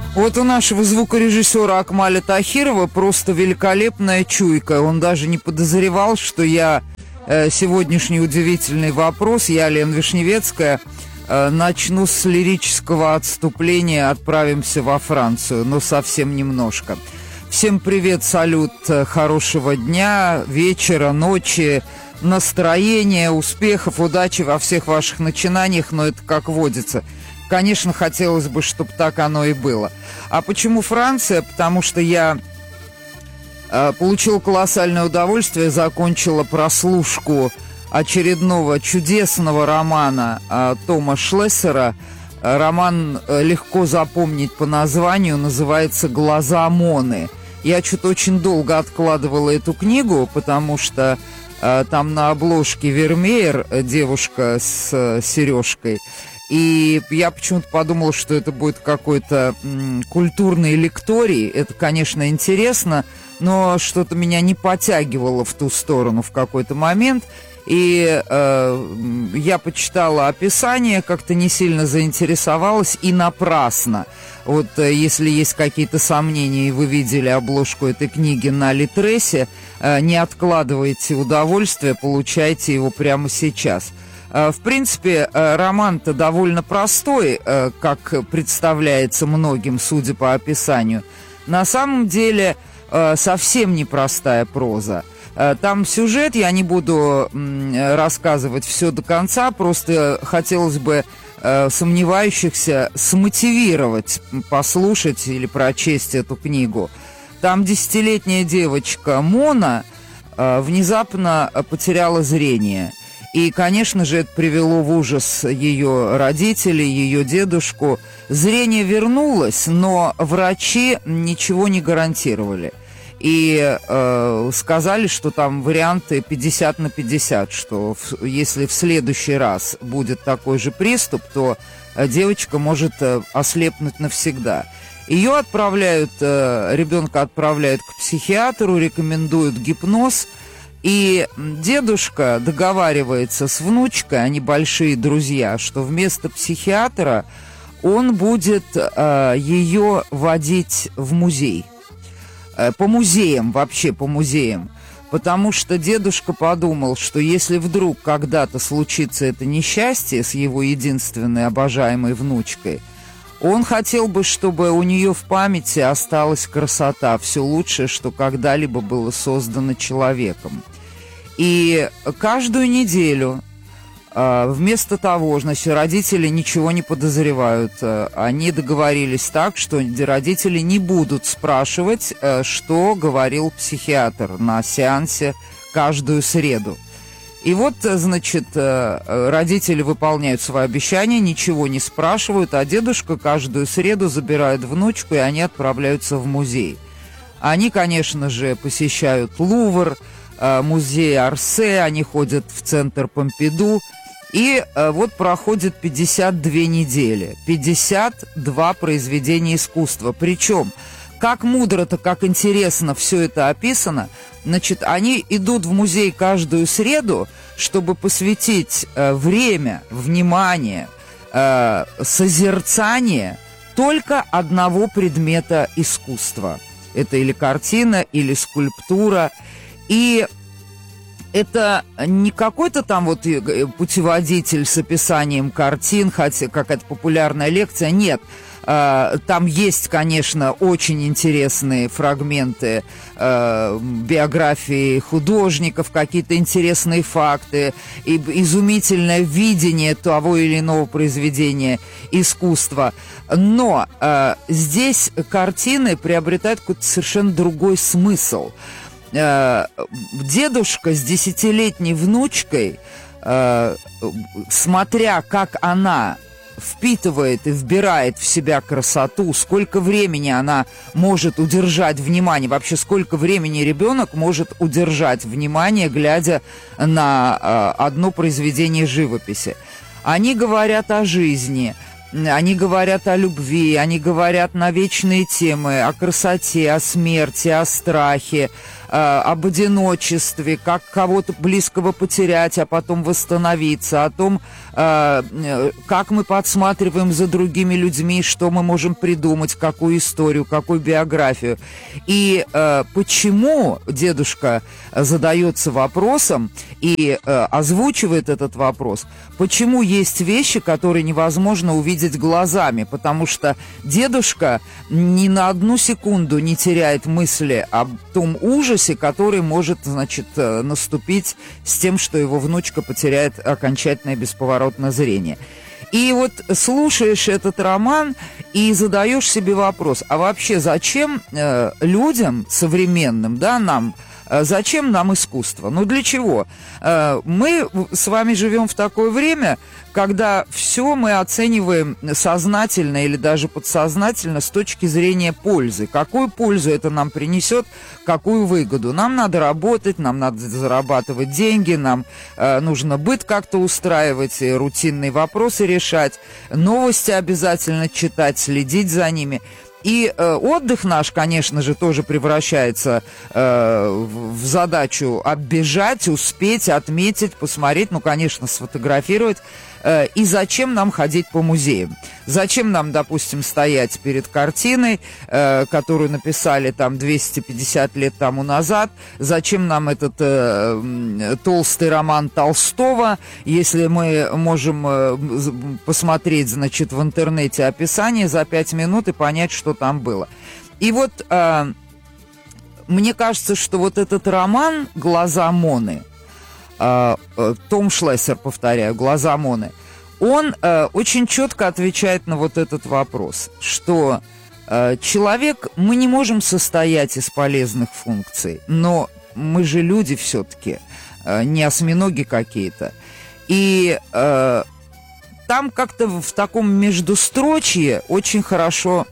Вот у нашего звукорежиссера Акмаля Тахирова просто великолепная чуйка. Он даже не подозревал, что я сегодняшний удивительный вопрос, я, Лена Вишневецкая, начну с лирического отступления, отправимся во Францию, но совсем немножко. Всем привет, салют, хорошего дня, вечера, ночи, настроения, успехов, удачи во всех ваших начинаниях, но это как водится. Конечно, хотелось бы, чтобы так оно и было. А почему Франция? Потому что я получила колоссальное удовольствие, закончила прослушку очередного чудесного романа Тома Шлессера. Роман легко запомнить по названию, называется «Глаза Моны». Я что-то очень долго откладывала эту книгу, потому что там на обложке Вермеер, девушка с сережкой. И я почему-то подумала, что это будет какой-то культурный лекторий. Это, конечно, интересно, но что-то меня не потягивало в ту сторону в какой-то момент. И я почитала описание, как-то не сильно заинтересовалась, и напрасно. Вот если есть какие-то сомнения, и вы видели обложку этой книги на Литресе, не откладывайте удовольствие, получайте его прямо сейчас. В принципе, роман-то довольно простой, как представляется многим, судя по описанию. На самом деле, совсем непростая проза. Там сюжет, я не буду рассказывать все до конца, просто хотелось бы сомневающихся смотивировать, послушать или прочесть эту книгу. Там 10-летняя девочка Мона внезапно потеряла зрение. И, конечно же, это привело в ужас ее родителей, ее дедушку. Зрение вернулось, но врачи ничего не гарантировали. И сказали, что там варианты 50 на 50, что если в следующий раз будет такой же приступ, то девочка может ослепнуть навсегда. Ее отправляют, ребенка отправляют к психиатру, рекомендуют гипноз. И дедушка договаривается с внучкой, они большие друзья, что вместо психиатра он будет ее водить в музей. По музеям, вообще по музеям. Потому что дедушка подумал, что если вдруг когда-то случится это несчастье с его единственной обожаемой внучкой, он хотел бы, чтобы у нее в памяти осталась красота, все лучшее, что когда-либо было создано человеком. И каждую неделю, вместо того, значит, родители ничего не подозревают, они договорились так, что родители не будут спрашивать, что говорил психиатр на сеансе каждую среду. И вот, значит, родители выполняют свои обещания, ничего не спрашивают, а дедушка каждую среду забирает внучку, и они отправляются в музей. Они, конечно же, посещают Лувр, музей Орсе, они ходят в центр Помпиду, и вот проходит 52 недели, 52 произведения искусства. Причем, как мудро-то, как интересно все это описано. Значит, они идут в музей каждую среду, чтобы посвятить время, внимание, созерцание только одного предмета искусства. Это или картина, или скульптура. И это не какой-то там вот путеводитель с описанием картин, хотя какая-то популярная лекция, нет. Там есть, конечно, очень интересные фрагменты биографии художников, какие-то интересные факты, и изумительное видение того или иного произведения искусства. Но здесь картины приобретают какой-то совершенно другой смысл. Дедушка с 10-летней внучкой, смотря как она впитывает и вбирает в себя красоту, сколько времени она может удержать внимание, вообще сколько времени ребенок может удержать внимание, глядя на одно произведение живописи. Они говорят о жизни, они говорят о любви, они говорят на вечные темы, о красоте, о смерти, о страхе, об одиночестве, как кого-то близкого потерять, а потом восстановиться, о том, как мы подсматриваем за другими людьми, что мы можем придумать, какую историю, какую биографию. И почему дедушка задается вопросом и озвучивает этот вопрос, почему есть вещи, которые невозможно увидеть глазами, потому что дедушка ни на одну секунду не теряет мысли об том ужасе, который может, значит, наступить с тем, что его внучка потеряет окончательно и бесповоротно зрение. И вот слушаешь этот роман и задаешь себе вопрос, а вообще зачем людям современным, да, нам, зачем нам искусство? Ну, для чего? Мы с вами живем в такое время, когда все мы оцениваем сознательно или даже подсознательно с точки зрения пользы. Какую пользу это нам принесет, какую выгоду? Нам надо работать, нам надо зарабатывать деньги, нам нужно быт как-то устраивать, рутинные вопросы решать, новости обязательно читать, следить за ними. И отдых наш, конечно же, тоже превращается в задачу оббежать, успеть, отметить, посмотреть, ну, конечно, сфотографировать. И зачем нам ходить по музеям? Зачем нам, допустим, стоять перед картиной, которую написали там 250 лет тому назад? Зачем нам этот толстый роман Толстого, если мы можем посмотреть, значит, в интернете описание за 5 минут и понять, что там было? И вот мне кажется, что вот этот роман «Глаза Моны», Том Шлессер, повторяю, «Глаза Моны», он очень четко отвечает на вот этот вопрос, что человек, мы не можем состоять из полезных функций, но мы же люди все-таки, не осьминоги какие-то. И там как-то в таком междустрочье очень хорошо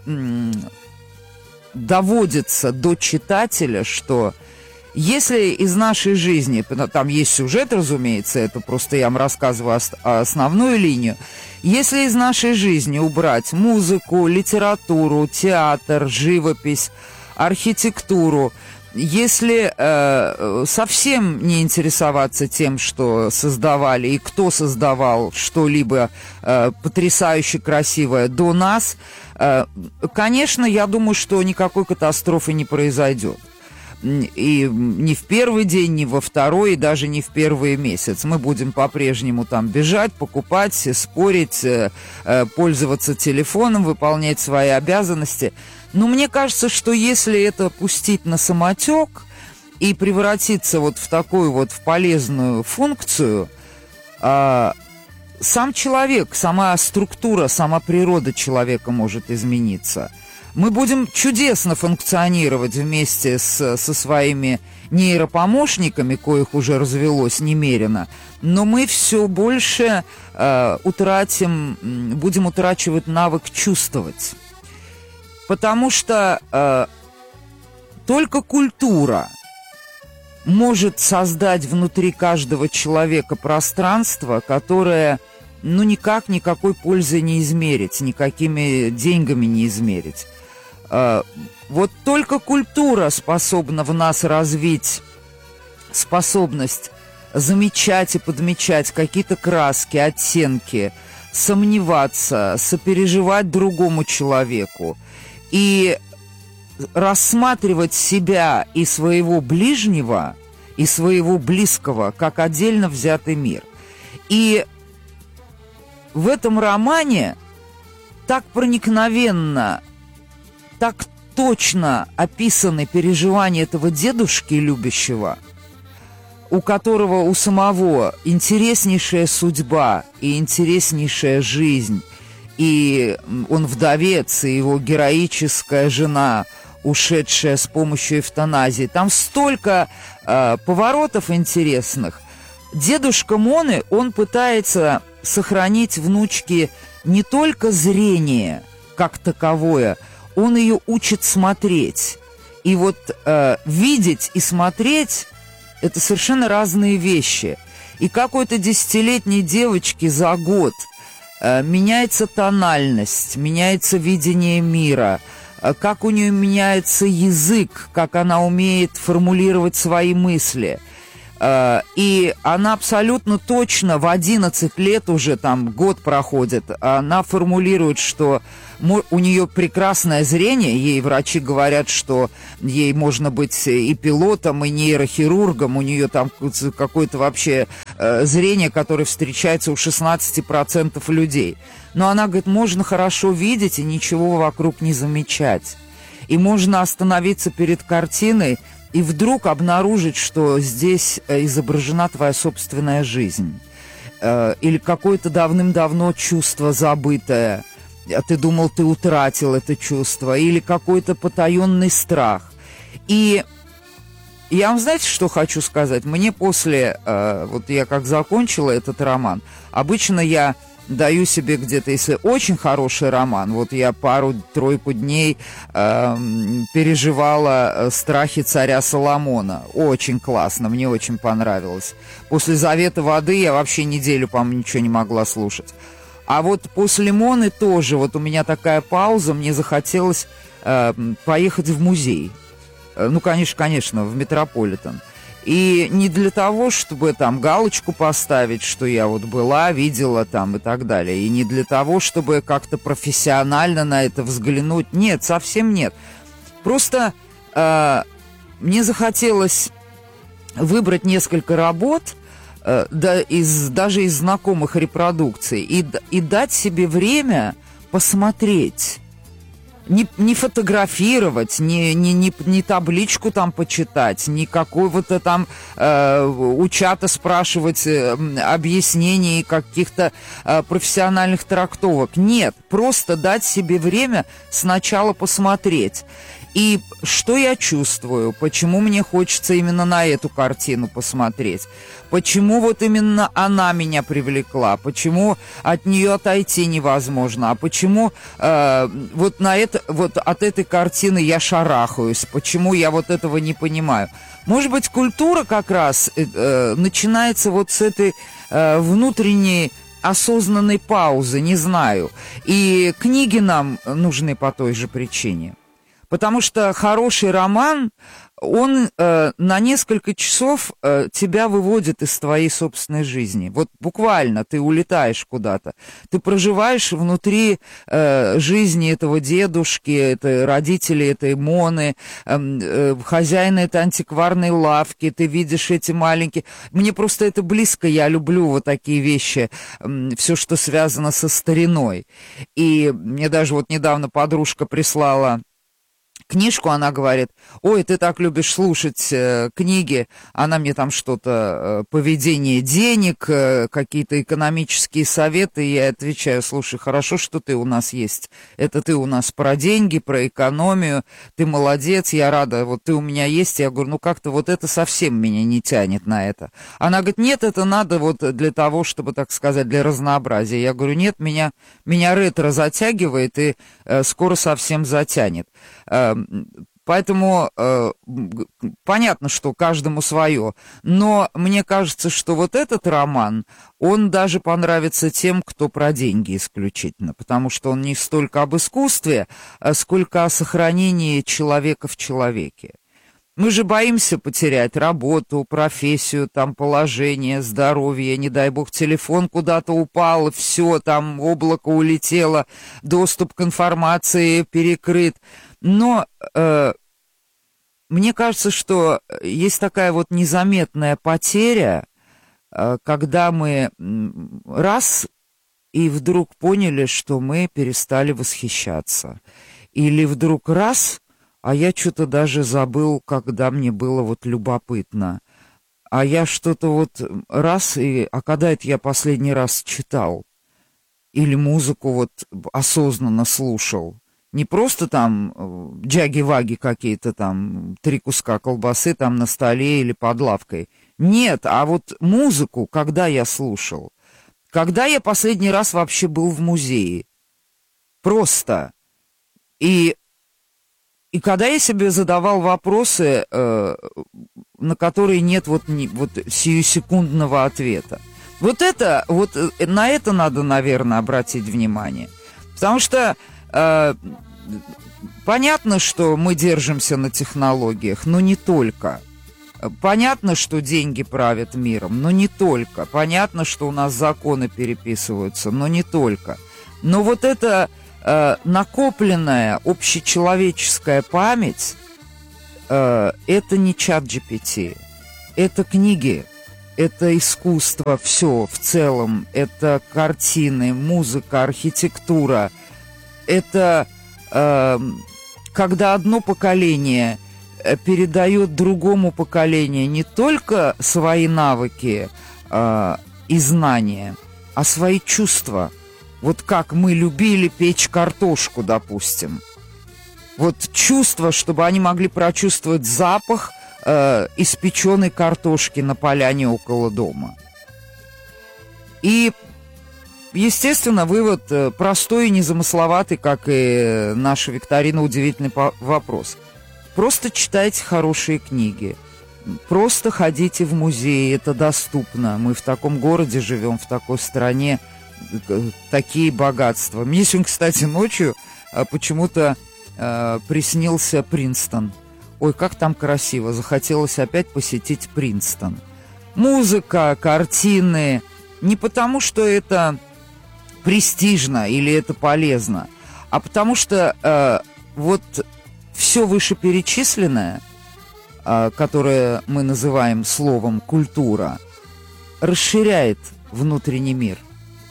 доводится до читателя, что если из нашей жизни, там есть сюжет, разумеется, это просто я вам рассказываю основную линию, если из нашей жизни убрать музыку, литературу, театр, живопись, архитектуру, если совсем не интересоваться тем, что создавали и кто создавал что-либо потрясающе красивое до нас, конечно, я думаю, что никакой катастрофы не произойдет. И ни в первый день, ни во второй, и даже не в первый месяц. Мы будем по-прежнему там бежать, покупать, спорить, пользоваться телефоном, выполнять свои обязанности. Но мне кажется, что если это пустить на самотек и превратиться вот в такую вот в полезную функцию, сам человек, сама структура, сама природа человека может измениться. Мы будем чудесно функционировать вместе со своими нейропомощниками, коих уже развелось немерено, но мы все больше будем утрачивать навык чувствовать. Потому что только культура может создать внутри каждого человека пространство, которое, ну, никак никакой пользы не измерить, никакими деньгами не измерить. Вот только культура способна в нас развить способность замечать и подмечать какие-то краски, оттенки, сомневаться, сопереживать другому человеку и рассматривать себя и своего ближнего, и своего близкого как отдельно взятый мир. И в этом романе так проникновенно, так точно описаны переживания этого дедушки любящего, у которого у самого интереснейшая судьба и интереснейшая жизнь, и он вдовец, и его героическая жена, ушедшая с помощью эвтаназии. Там столько поворотов интересных. Дедушка Моны, он пытается сохранить внучке не только зрение как таковое, он ее учит смотреть. И вот видеть и смотреть – это совершенно разные вещи. И какой-то 10-летней девочке за год меняется тональность, меняется видение мира, как у нее меняется язык, как она умеет формулировать свои мысли. И она абсолютно точно в 11 лет уже, там год проходит, она формулирует, что у нее прекрасное зрение, ей врачи говорят, что ей можно быть и пилотом, и нейрохирургом, у нее там какое-то вообще зрение, которое встречается у 16% людей. Но она говорит, можно хорошо видеть и ничего вокруг не замечать. И можно остановиться перед картиной и вдруг обнаружить, что здесь изображена твоя собственная жизнь. Или какое-то давным-давно чувство забытое. Ты думал, ты утратил это чувство. Или какой-то потаенный страх. И я вам, знаете, что хочу сказать? Мне после, вот я как закончила этот роман, обычно я даю себе где-то, если очень хороший роман, вот я пару-тройку дней переживала страхи царя Соломона. Очень классно, мне очень понравилось. После «Завета воды» я вообще неделю, по-моему, ничего не могла слушать. А вот после «Моны» тоже, вот у меня такая пауза, мне захотелось поехать в музей. Ну, конечно, в Метрополитен. И не для того, чтобы там галочку поставить, что я вот была, видела там и так далее. И не для того, чтобы как-то профессионально на это взглянуть. Нет, совсем нет. Просто мне захотелось выбрать несколько работ, даже из знакомых репродукций, и дать себе время посмотреть. Не фотографировать, не табличку там почитать, не какого-то там у чата спрашивать объяснений каких-то профессиональных трактовок. Нет, просто дать себе время сначала посмотреть. И что я чувствую, почему мне хочется именно на эту картину посмотреть, почему вот именно она меня привлекла, почему от нее отойти невозможно, а почему вот от этой картины я шарахаюсь, почему я вот этого не понимаю. Может быть, культура как раз начинается вот с этой внутренней осознанной паузы, не знаю. И книги нам нужны по той же причине. Потому что хороший роман, он на несколько часов тебя выводит из твоей собственной жизни. Вот буквально ты улетаешь куда-то. Ты проживаешь внутри жизни этого дедушки, этой родителей этой Моны, хозяина этой антикварной лавки. Ты видишь эти маленькие... Мне просто это близко, я люблю вот такие вещи, все, что связано со стариной. И мне даже вот недавно подружка прислала книжку, она говорит, ой, ты так любишь слушать книги, она мне там что-то, поведение денег, какие-то экономические советы, и я отвечаю, слушай, хорошо, что ты у нас есть, это ты у нас про деньги, про экономию, ты молодец, я рада, вот ты у меня есть, я говорю, ну как-то вот это совсем меня не тянет на это. Она говорит, нет, это надо вот для того, чтобы, так сказать, для разнообразия. Я говорю, нет, меня ретро затягивает и скоро совсем затянет. Поэтому понятно, что каждому свое, но мне кажется, что вот этот роман, он даже понравится тем, кто про деньги исключительно, потому что он не столько об искусстве, сколько о сохранении человека в человеке. Мы же боимся потерять работу, профессию, там, положение, здоровье, не дай бог, телефон куда-то упал, все, там, облако улетело, доступ к информации перекрыт. Но мне кажется, что есть такая вот незаметная потеря, когда мы раз и вдруг поняли, что мы перестали восхищаться. Или вдруг раз, а я что-то даже забыл, когда мне было вот любопытно. А я что-то вот раз, а когда это я последний раз читал? Или музыку вот осознанно слушал? Не просто там джаги-ваги какие-то там, 3 куска колбасы там на столе или под лавкой. Нет, а вот музыку, когда я слушал? Когда я последний раз вообще был в музее? Просто. И когда я себе задавал вопросы, на которые нет вот сиюсекундного ответа. Вот на это надо, наверное, обратить внимание. Потому что Понятно, что мы держимся на технологиях, но не только. Понятно, что деньги правят миром, но не только. Понятно, что у нас законы переписываются, но не только. Но вот эта накопленная общечеловеческая память, это не чат GPT, это книги, это искусство, все в целом, это картины, музыка, архитектура. Это когда одно поколение передает другому поколению не только свои навыки и знания, а свои чувства. Вот как мы любили печь картошку, допустим. Вот чувство, чтобы они могли прочувствовать запах испеченной картошки на поляне около дома. И, естественно, вывод простой и незамысловатый, как и наша викторина «Удивительный вопрос». Просто читайте хорошие книги. Просто ходите в музей, это доступно. Мы в таком городе живем, в такой стране, такие богатства. Мне сегодня, кстати, ночью почему-то приснился Принстон. Ой, как там красиво. Захотелось опять посетить Принстон. Музыка, картины. Не потому, что это престижно или это полезно, а потому что вот все вышеперечисленное, которое мы называем словом «культура», расширяет внутренний мир.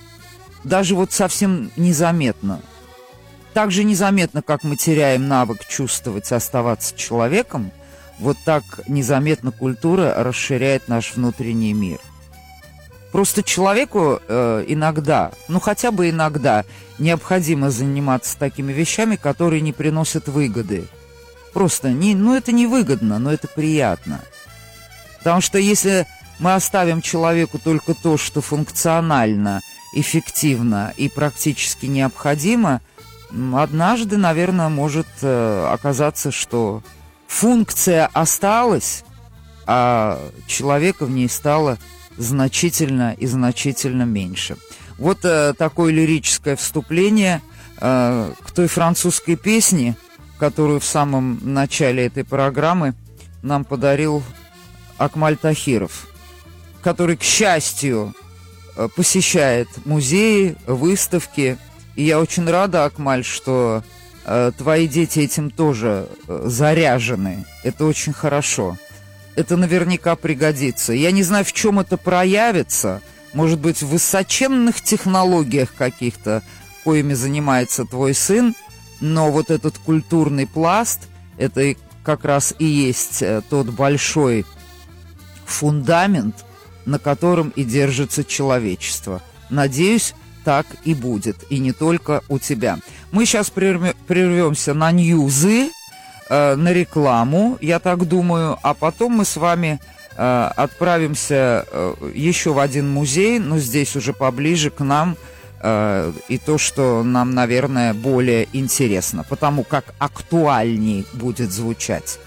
Даже вот совсем незаметно. Так же незаметно, как мы теряем навык чувствовать, оставаться человеком, вот так незаметно культура расширяет наш внутренний мир. Просто человеку иногда, ну хотя бы иногда, необходимо заниматься такими вещами, которые не приносят выгоды. Просто, это не выгодно, но это приятно. Потому что если мы оставим человеку только то, что функционально, эффективно и практически необходимо, однажды, наверное, может оказаться, что функция осталась, а человека в ней стало значительно и значительно меньше. Вот такое лирическое вступление к той французской песне, которую в самом начале этой программы нам подарил Акмаль Тахиров, который, к счастью, посещает музеи, выставки. И я очень рада, Акмаль, что твои дети этим тоже заряжены. Это очень хорошо. Это наверняка пригодится. Я не знаю, в чем это проявится. Может быть, в высоченных технологиях каких-то, коими занимается твой сын. Но вот этот культурный пласт, это как раз и есть тот большой фундамент, на котором и держится человечество. Надеюсь, так и будет. И не только у тебя. Мы сейчас прервемся на ньюзы, на рекламу, я так думаю, а потом мы с вами отправимся еще в один музей, но здесь уже поближе к нам, и то, что нам, наверное, более интересно, потому как актуальней будет звучать.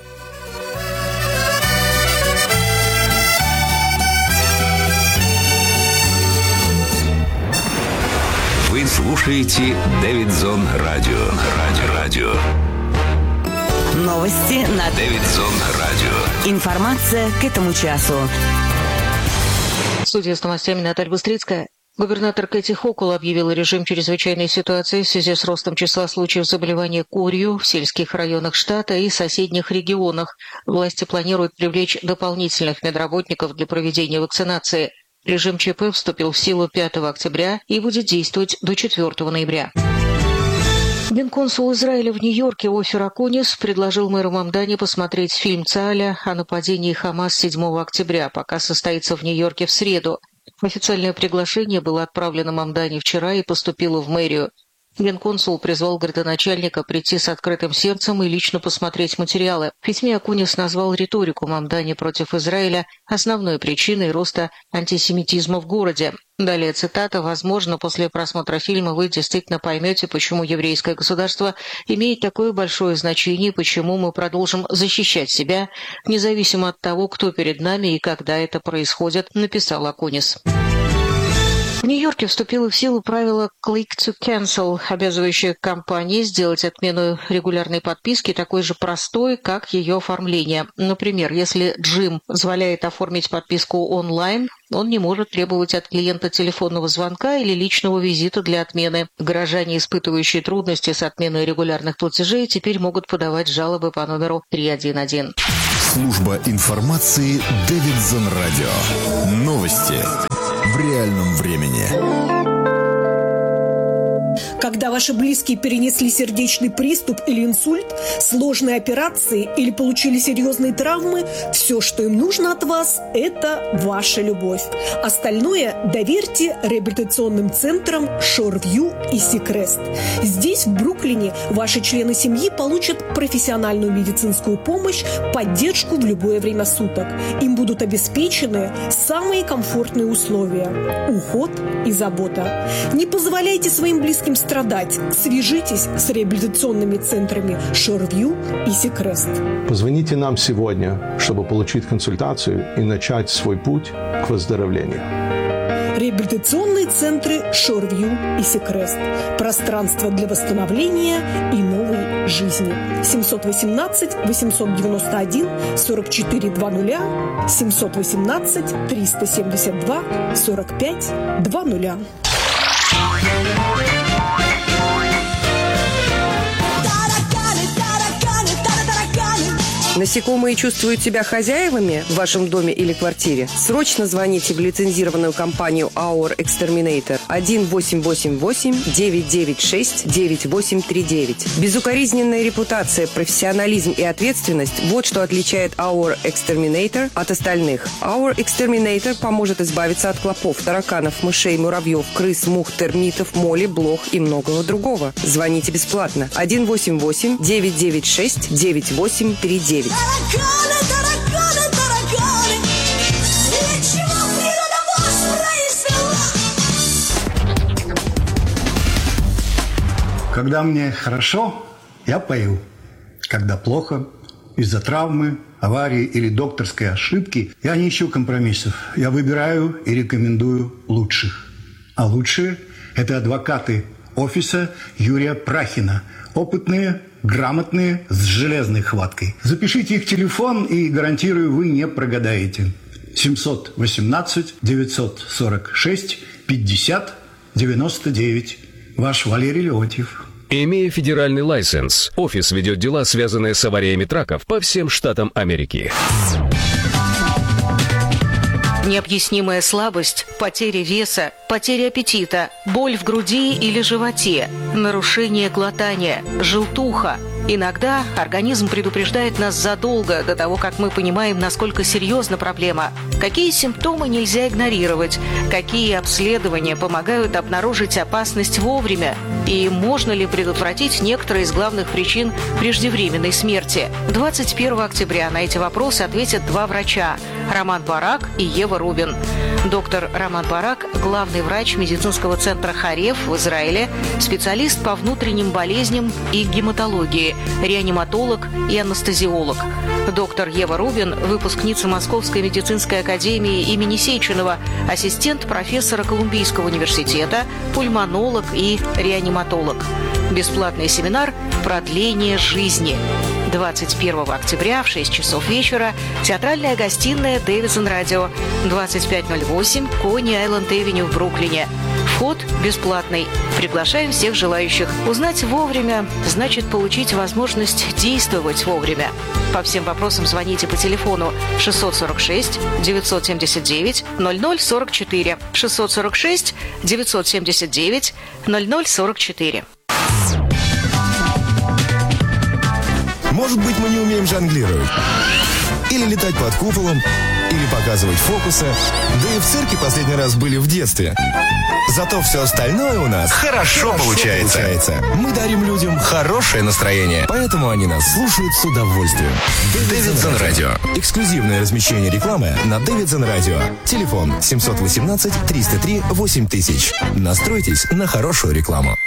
Вы слушаете Дэвидсон Радио. Новости на Дэвидсон Радио. Информация к этому часу. Студия с новостями Наталья Быстрицкая. Губернатор Кэти Хокул объявила режим чрезвычайной ситуации в связи с ростом числа случаев заболевания корью в сельских районах штата и соседних регионах. Власти планируют привлечь дополнительных медработников для проведения вакцинации. Режим ЧП вступил в силу 5 октября и будет действовать до 4 ноября. Генконсул Израиля в Нью-Йорке Офир Акунис предложил мэру Мамдани посмотреть фильм Цааля о нападении Хамас 7 октября, пока состоится в Нью-Йорке в среду. Официальное приглашение было отправлено Мамдани вчера и поступило в мэрию. Генконсул призвал градоначальника прийти с открытым сердцем и лично посмотреть материалы. В письме Акунис назвал риторику Мамдани против Израиля основной причиной роста антисемитизма в городе. Далее цитата: «Возможно, после просмотра фильма вы действительно поймете, почему еврейское государство имеет такое большое значение, почему мы продолжим защищать себя, независимо от того, кто перед нами и когда это происходит», написал Акунис. В Нью-Йорке вступило в силу правило «click to cancel», обязывающее компании сделать отмену регулярной подписки такой же простой, как ее оформление. Например, если Джим позволяет оформить подписку онлайн, он не может требовать от клиента телефонного звонка или личного визита для отмены. Горожане, испытывающие трудности с отменой регулярных платежей, теперь могут подавать жалобы по номеру 311. Служба информации Дэвидсон Радио. Новости в реальном времени. Когда ваши близкие перенесли сердечный приступ или инсульт, сложные операции или получили серьезные травмы, все, что им нужно от вас, это ваша любовь. Остальное доверьте реабилитационным центрам Shoreview и Seacrest. Здесь, в Бруклине, ваши члены семьи получат профессиональную медицинскую помощь, поддержку в любое время суток. Им будут обеспечены самые комфортные условия, уход и забота. Не позволяйте своим близким страдать. Свяжитесь с реабилитационными центрами Shoreview и Seacrest. Позвоните нам сегодня, чтобы получить консультацию и начать свой путь к выздоровлению. Реабилитационные центры Shoreview и Seacrest. Пространство для восстановления и новой жизни. 718-891-4420, 718-372-4520. Насекомые чувствуют себя хозяевами в вашем доме или квартире? Срочно звоните в лицензированную компанию Our Exterminator 1-888-996-9839. Безукоризненная репутация, профессионализм и ответственность – вот что отличает Our Exterminator от остальных. Our Exterminator поможет избавиться от клопов, тараканов, мышей, муравьев, крыс, мух, термитов, моли, блох и многого другого. Звоните бесплатно. 1-888-996-9839. Тараканы, для чего природа вас произвела? Когда мне хорошо, я пою. Когда плохо, из-за травмы, аварии или докторской ошибки, я не ищу компромиссов. Я выбираю и рекомендую лучших. А лучшие – это адвокаты офиса Юрия Прахина. Опытные, грамотные, с железной хваткой. Запишите их телефон, и, гарантирую, вы не прогадаете. 718-946-50-99. Ваш Валерий Леонтьев. Имея федеральный лайсенс, офис ведет дела, связанные с авариями траков по всем штатам Америки. Необъяснимая слабость, потеря веса, потеря аппетита, боль в груди или животе, нарушение глотания, желтуха. Иногда организм предупреждает нас задолго до того, как мы понимаем, насколько серьезна проблема. Какие симптомы нельзя игнорировать, какие обследования помогают обнаружить опасность вовремя, и можно ли предотвратить некоторые из главных причин преждевременной смерти. 21 октября на эти вопросы ответят два врача – Роман Барак и Ева Рубин. Доктор Роман Барак – главный врач медицинского центра Хареф в Израиле, специалист по внутренним болезням и гематологии, реаниматолог и анестезиолог. Доктор Ева Рубин – выпускница Московской медицинской академии имени Сеченова, ассистент профессора Колумбийского университета, пульмонолог и реаниматолог. Бесплатный семинар «Продление жизни». 21 октября в 6 часов вечера театральная гостиная Дэвидсон Радио, 2508 Кони-Айленд-Эвеню в Бруклине. Вход бесплатный. Приглашаем всех желающих. Узнать вовремя значит получить возможность действовать вовремя. По всем вопросам звоните по телефону 646-979-0044. 646-979-0044. Может быть, мы не умеем жонглировать. Или летать под куполом, или показывать фокусы. Да и в цирке последний раз были в детстве. Зато все остальное у нас хорошо получается. Мы дарим людям хорошее настроение, поэтому они нас слушают с удовольствием. Дэвидсон Радио. Эксклюзивное размещение рекламы на Дэвидсон Радио. Телефон 718-303-8000. Настройтесь на хорошую рекламу.